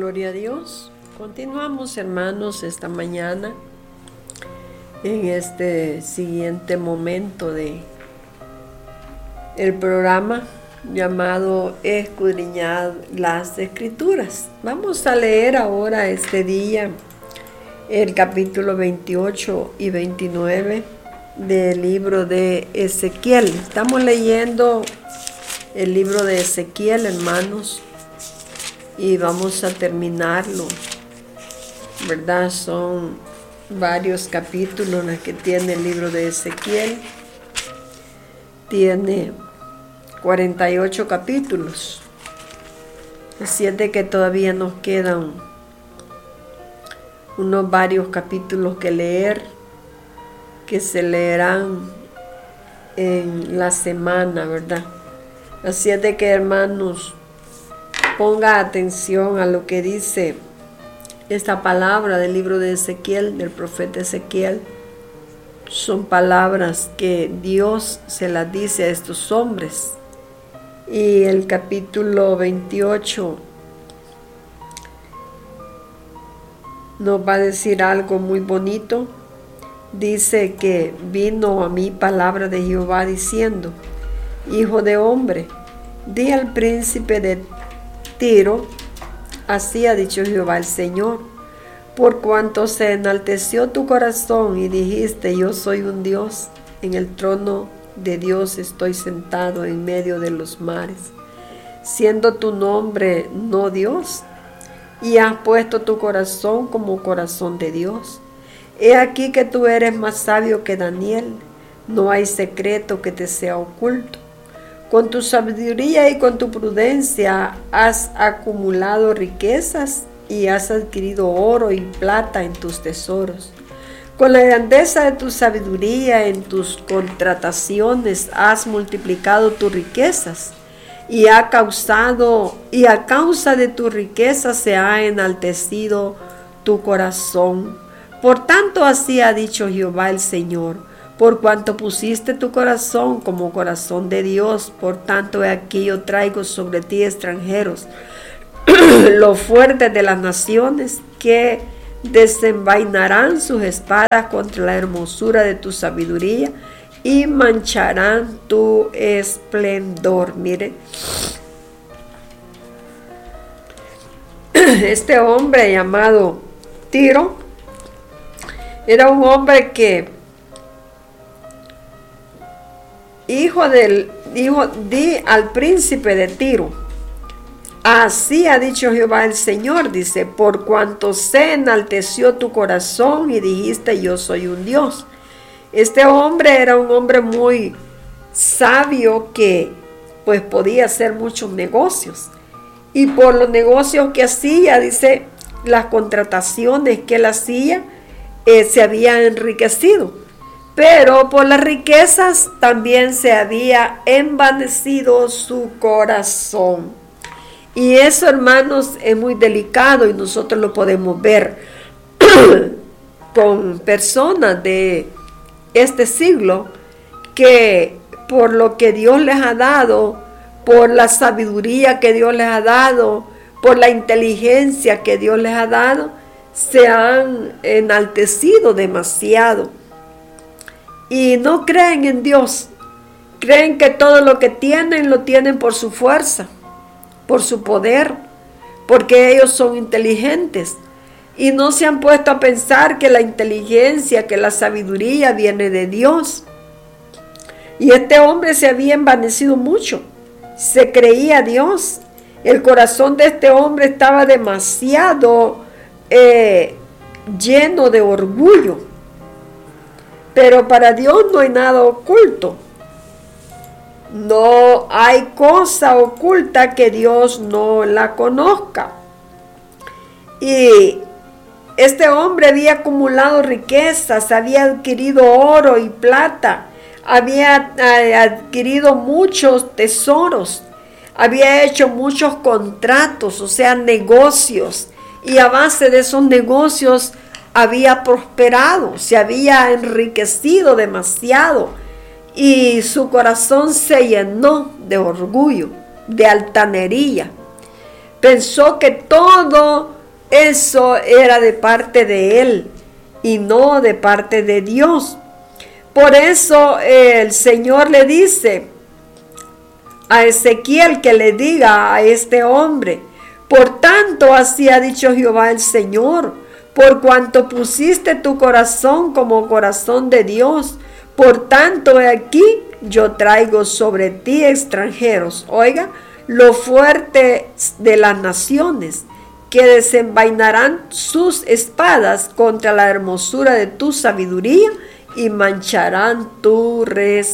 Gloria a Dios. Continuamos, hermanos, esta mañana en este siguiente momento de el programa llamado Escudriñad las Escrituras. Vamos a leer ahora este día el capítulo 28 y 29 del libro de Ezequiel. Estamos leyendo el libro de Ezequiel, hermanos, y vamos a terminarlo, ¿verdad? Son varios capítulos los que tiene el libro de Ezequiel. Tiene 48 capítulos. Así es de que todavía nos quedan unos varios capítulos que leer, que se leerán en la semana, ¿verdad? Así es de que, hermanos, ponga atención a lo que dice esta palabra del libro de Ezequiel, del profeta Ezequiel. Son palabras que Dios se las dice a estos hombres. Y el capítulo 28 nos va a decir algo muy bonito. Dice que vino a mí palabra de Jehová diciendo: Hijo de hombre, di al príncipe de Tiro, así ha dicho Jehová el Señor, por cuanto se enalteció tu corazón y dijiste: yo soy un Dios, en el trono de Dios estoy sentado en medio de los mares, siendo tu nombre no Dios, y has puesto tu corazón como corazón de Dios. He aquí que tú eres más sabio que Daniel, no hay secreto que te sea oculto. Con tu sabiduría y con tu prudencia has acumulado riquezas y has adquirido oro y plata en tus tesoros. Con la grandeza de tu sabiduría en tus contrataciones has multiplicado tus riquezas y a causa de tu riqueza se ha enaltecido tu corazón. Por tanto, así ha dicho Jehová el Señor: por cuanto pusiste tu corazón como corazón de Dios, por tanto he aquí yo traigo sobre ti extranjeros, los fuertes de las naciones, que desenvainarán sus espadas contra la hermosura de tu sabiduría y mancharán tu esplendor. Mire, este hombre llamado Tiro era un hombre que di al príncipe de Tiro, así ha dicho Jehová el Señor, dice: por cuanto se enalteció tu corazón y dijiste: yo soy un Dios. Este hombre era un hombre muy sabio que pues podía hacer muchos negocios, y por los negocios que hacía, dice, las contrataciones que él hacía, se había enriquecido. Pero por las riquezas también se había envanecido su corazón. Y eso, hermanos, es muy delicado y nosotros lo podemos ver con personas de este siglo que por lo que Dios les ha dado, por la sabiduría que Dios les ha dado, por la inteligencia que Dios les ha dado, se han enaltecido demasiado. Y no creen en Dios, creen que todo lo que tienen lo tienen por su fuerza, por su poder, porque ellos son inteligentes. Y no se han puesto a pensar que la inteligencia, que la sabiduría viene de Dios. Y este hombre se había envanecido mucho, se creía Dios. El corazón de este hombre estaba demasiado lleno de orgullo. Pero para Dios no hay nada oculto. No hay cosa oculta que Dios no la conozca. Y este hombre había acumulado riquezas, había adquirido oro y plata, había adquirido muchos tesoros, había hecho muchos contratos, o sea, negocios. Y a base de esos negocios había prosperado, se había enriquecido demasiado, y su corazón se llenó de orgullo, de altanería. Pensó que todo eso era de parte de él y no de parte de Dios. Por eso el Señor le dice a Ezequiel que le diga a este hombre: por tanto, así ha dicho Jehová el Señor, por cuanto pusiste tu corazón como corazón de Dios, por tanto, he aquí, yo traigo sobre ti extranjeros, oiga, lo fuerte de las naciones, que desenvainarán sus espadas contra la hermosura de tu sabiduría y mancharán tu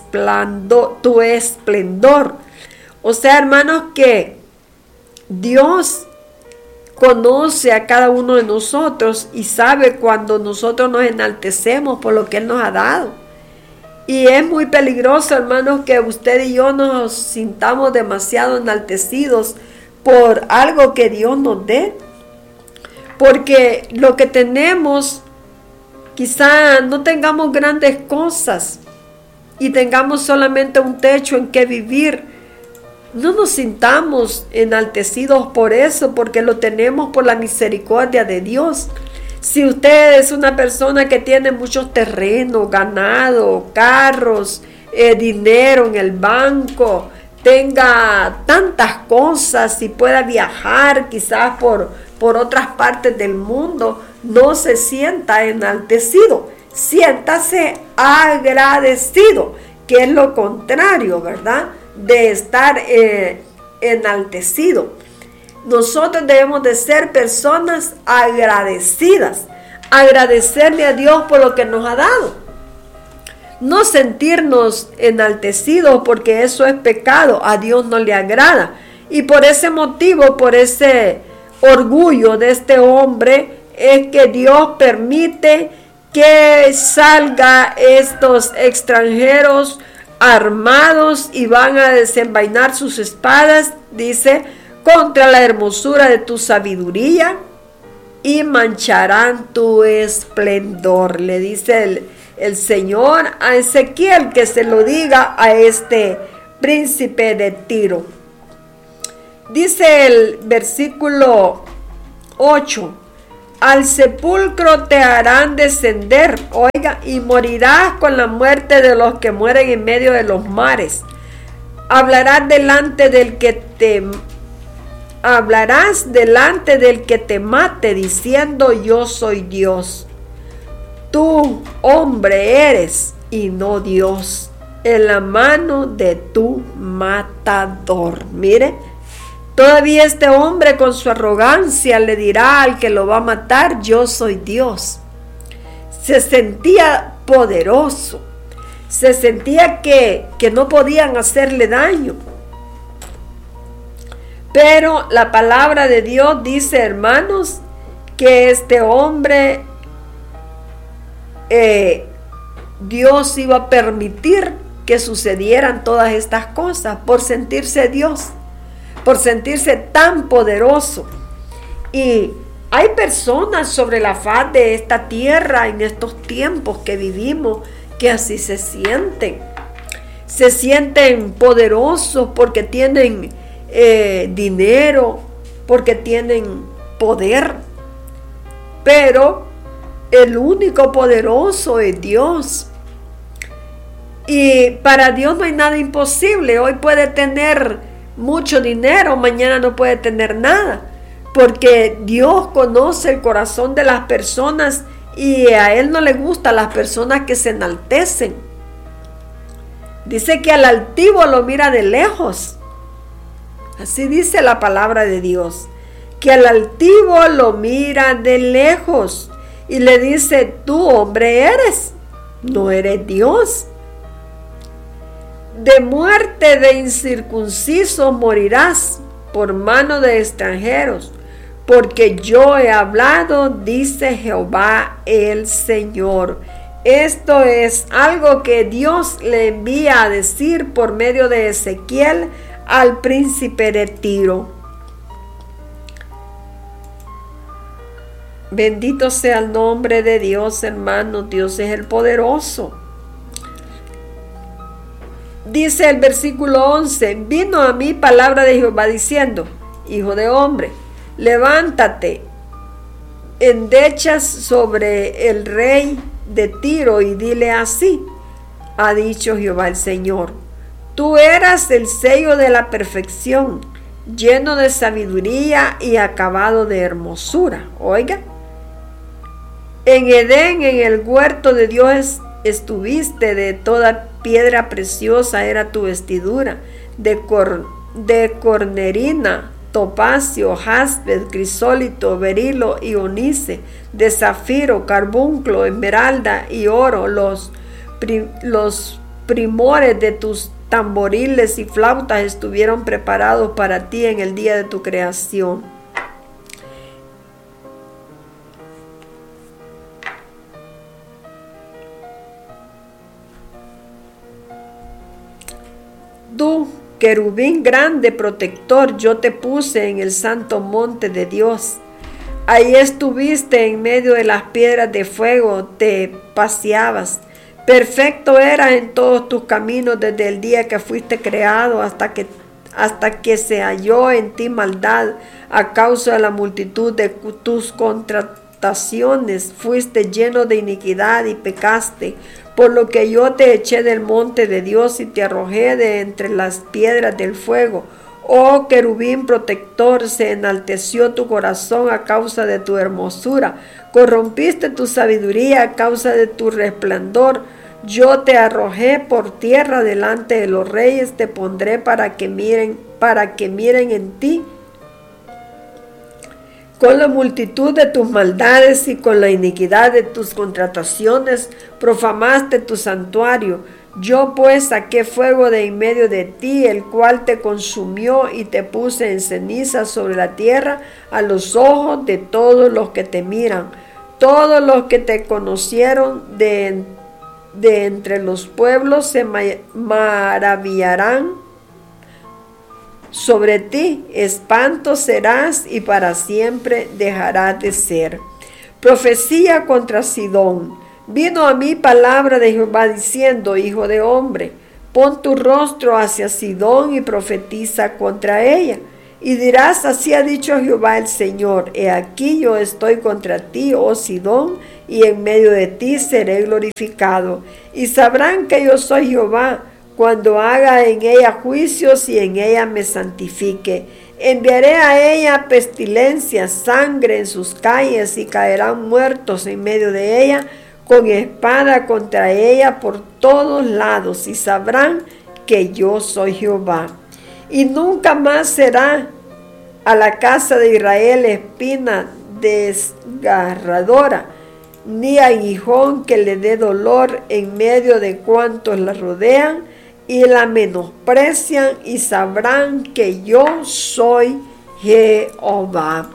esplendor. O sea, hermanos, que Dios conoce a cada uno de nosotros y sabe cuando nosotros nos enaltecemos por lo que Él nos ha dado. Y es muy peligroso, hermanos, que usted y yo nos sintamos demasiado enaltecidos por algo que Dios nos dé. Porque lo que tenemos, quizá no tengamos grandes cosas y tengamos solamente un techo en que vivir. No nos sintamos enaltecidos por eso, porque lo tenemos por la misericordia de Dios. Si usted es una persona que tiene muchos terrenos, ganado, carros, dinero en el banco, tenga tantas cosas y pueda viajar quizás por otras partes del mundo, no se sienta enaltecido, siéntase agradecido, que es lo contrario, ¿verdad?, de estar enaltecido. Nosotros debemos de ser personas agradecidas, agradecerle a Dios por lo que nos ha dado, no sentirnos enaltecidos, porque eso es pecado, a Dios no le agrada. Y por ese motivo, por ese orgullo de este hombre, es que Dios permite que salgan estos extranjeros armados y van a desenvainar sus espadas, dice, contra la hermosura de tu sabiduría y mancharán tu esplendor. Le dice el Señor a Ezequiel que se lo diga a este príncipe de Tiro. Dice el versículo 8: al sepulcro te harán descender, oiga, y morirás con la muerte de los que mueren en medio de los mares. Hablarás delante del que te mate, diciendo: yo soy Dios. Tú, hombre, eres y no Dios, en la mano de tu matador. Mire, todavía este hombre con su arrogancia le dirá al que lo va a matar: yo soy Dios. Se sentía poderoso, se sentía que no podían hacerle daño. Pero la palabra de Dios dice, hermanos, que este hombre, Dios iba a permitir que sucedieran todas estas cosas por sentirse Dios, por sentirse tan poderoso. Y hay personas sobre la faz de esta tierra en estos tiempos que vivimos que así se sienten poderosos porque tienen dinero, porque tienen poder, pero el único poderoso es Dios. Y para Dios no hay nada imposible. Hoy puede tener mucho dinero, mañana no puede tener nada, porque Dios conoce el corazón de las personas y a Él no le gustan las personas que se enaltecen. Dice que al altivo lo mira de lejos. Así dice la palabra de Dios, que al altivo lo mira de lejos y le dice: tú, hombre, eres, no eres Dios. De muerte de incircuncisos morirás por mano de extranjeros, porque yo he hablado, dice Jehová el Señor. Esto es algo que Dios le envía a decir por medio de Ezequiel al príncipe de Tiro. Bendito sea el nombre de Dios, hermanos. Dios es el poderoso. Dice el versículo 11: vino a mí palabra de Jehová diciendo: hijo de hombre, levántate, endechas sobre el rey de Tiro y dile así: ha dicho Jehová el Señor, tú eras el sello de la perfección, lleno de sabiduría y acabado de hermosura. Oiga, en Edén, en el huerto de Dios estuviste, de toda piedra preciosa era tu vestidura, de cornerina, topacio, jaspe, crisólito, berilo y onice, de zafiro, carbunclo, esmeralda y oro. Los primores de tus tamboriles y flautas estuvieron preparados para ti en el día de tu creación. Tú, querubín grande protector, yo te puse en el santo monte de Dios. Ahí estuviste en medio de las piedras de fuego, te paseabas. Perfecto eras en todos tus caminos desde el día que fuiste creado hasta que se halló en ti maldad a causa de la multitud de tus contrataciones. Fuiste lleno de iniquidad y pecaste, por lo que yo te eché del monte de Dios y te arrojé de entre las piedras del fuego. Oh querubín protector, se enalteció tu corazón a causa de tu hermosura, corrompiste tu sabiduría a causa de tu resplandor. Yo te arrojé por tierra delante de los reyes, te pondré para que miren en ti. Con la multitud de tus maldades y con la iniquidad de tus contrataciones, profamaste tu santuario. Yo pues saqué fuego de en medio de ti, el cual te consumió y te puse en ceniza sobre la tierra a los ojos de todos los que te miran. Todos los que te conocieron de entre los pueblos se maravillarán sobre ti, espanto serás y para siempre dejarás de ser. Profecía contra Sidón. Vino a mí palabra de Jehová diciendo: hijo de hombre, pon tu rostro hacia Sidón y profetiza contra ella. Y dirás: así ha dicho Jehová el Señor, he aquí yo estoy contra ti, oh Sidón, y en medio de ti seré glorificado. Y sabrán que yo soy Jehová, cuando haga en ella juicios y en ella me santifique. Enviaré a ella pestilencia, sangre en sus calles, y caerán muertos en medio de ella, con espada contra ella por todos lados, y sabrán que yo soy Jehová. Y nunca más será a la casa de Israel espina desgarradora, ni aguijón que le dé dolor en medio de cuantos la rodean y la menosprecian, y sabrán que yo soy Jehová.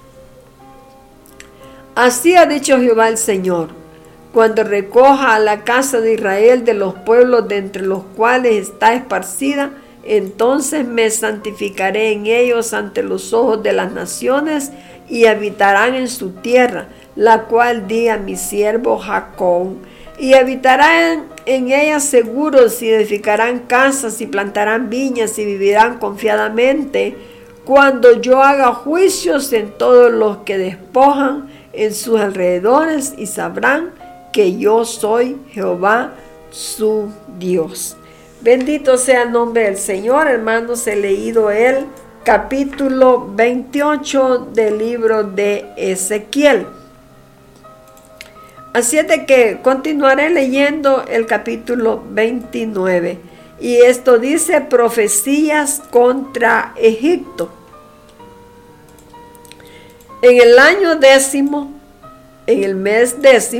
Así ha dicho Jehová el Señor: cuando recoja a la casa de Israel de los pueblos de entre los cuales está esparcida, entonces me santificaré en ellos ante los ojos de las naciones, y habitarán en su tierra, la cual di a mi siervo Jacob. Y habitarán en ella seguros, y edificarán casas, y plantarán viñas, y vivirán confiadamente, cuando yo haga juicios en todos los que despojan en sus alrededores, y sabrán que yo soy Jehová su Dios. Bendito sea el nombre del Señor. Hermanos, he leído el capítulo 28 del libro de Ezequiel. Así es de que continuaré leyendo el capítulo 29. Y esto dice: profecías contra Egipto. En el año 10, en el mes 10,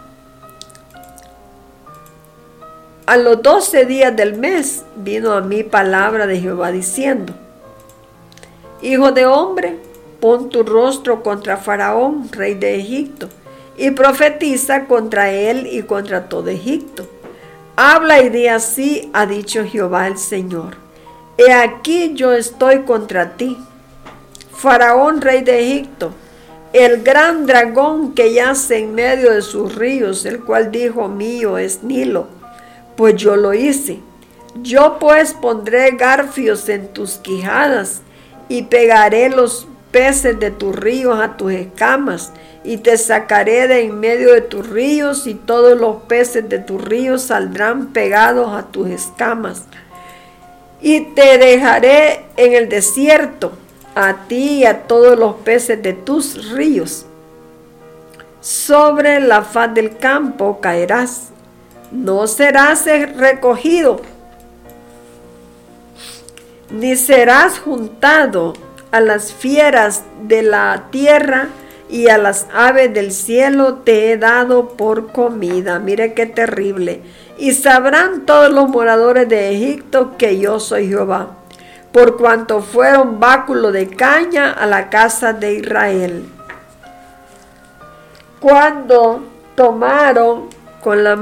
a los 12 días del mes, vino a mí palabra de Jehová diciendo: hijo de hombre, pon tu rostro contra Faraón, rey de Egipto, y profetiza contra él y contra todo Egipto. Habla y di: así ha dicho Jehová el Señor, he aquí yo estoy contra ti, Faraón, rey de Egipto, el gran dragón que yace en medio de sus ríos, el cual dijo: mío es Nilo, pues yo lo hice. Yo pues pondré garfios en tus quijadas, y pegaré los peces de tus ríos a tus escamas, y te sacaré de en medio de tus ríos, y todos los peces de tus ríos saldrán pegados a tus escamas. Y te dejaré en el desierto, a ti y a todos los peces de tus ríos. Sobre la faz del campo caerás, no serás recogido, ni serás juntado. A las fieras de la tierra y a las aves del cielo te he dado por comida. Mire qué terrible. Y sabrán todos los moradores de Egipto que yo soy Jehová, por cuanto fueron báculo de caña a la casa de Israel. Cuando te tomaron con la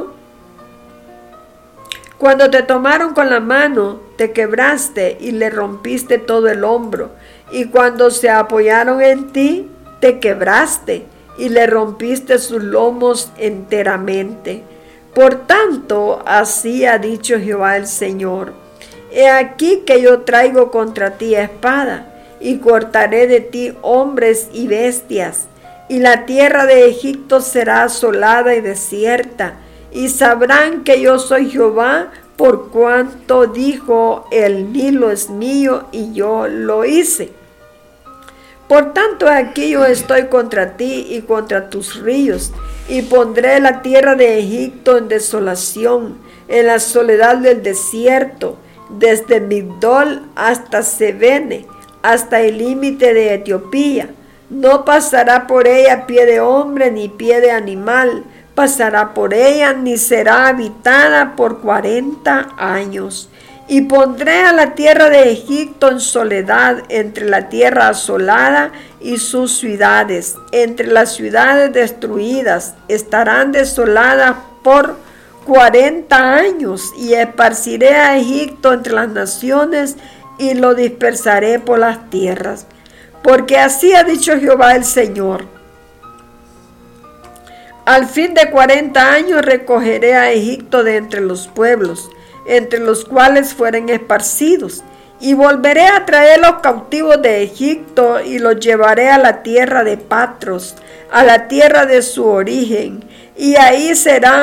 mano, te quebraste y le rompiste todo el hombro. Y cuando se apoyaron en ti, te quebraste y le rompiste sus lomos enteramente. Por tanto, así ha dicho Jehová el Señor: he aquí que yo traigo contra ti espada, y cortaré de ti hombres y bestias, y la tierra de Egipto será asolada y desierta, y sabrán que yo soy Jehová, por cuanto dijo: el Nilo es mío y yo lo hice. Por tanto, aquí yo estoy contra ti y contra tus ríos, y pondré la tierra de Egipto en desolación, en la soledad del desierto, desde Migdol hasta Sebene, hasta el límite de Etiopía. No pasará por ella pie de hombre ni pie de animal, pasará por ella, ni será habitada por 40 años. Y pondré a la tierra de Egipto en soledad entre la tierra asolada y sus ciudades, entre las ciudades destruidas, estarán desoladas por 40 años, y esparciré a Egipto entre las naciones y lo dispersaré por las tierras. Porque así ha dicho Jehová el Señor: al fin de 40 años recogeré a Egipto de entre los pueblos, entre los cuales fueren esparcidos, y volveré a traer los cautivos de Egipto, y los llevaré a la tierra de Patros, a la tierra de su origen, y ahí serán